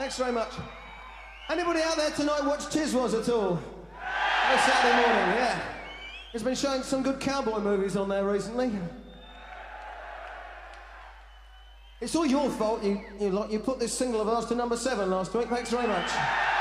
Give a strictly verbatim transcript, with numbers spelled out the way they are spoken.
Thanks very much. Anybody out there tonight watch Tiswas at all? On Saturday morning, yeah. He's been showing some good cowboy movies on there recently. It's all your fault. You, you, you put this single of ours to number seven last week. Thanks very much.